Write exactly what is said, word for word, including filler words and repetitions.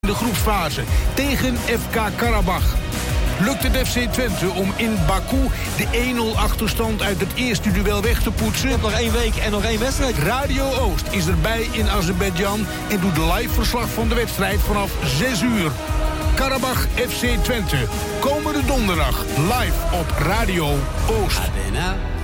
de groepsfase tegen F K Karabach. Lukt het F C Twente om in Baku de één nul achterstand uit het eerste duel weg te poetsen? Nog één week en nog één wedstrijd. Radio Oost is erbij in Azerbeidzjan en doet live verslag van de wedstrijd vanaf zes uur. Karabach F C Twente, komende donderdag live op Radio Oost.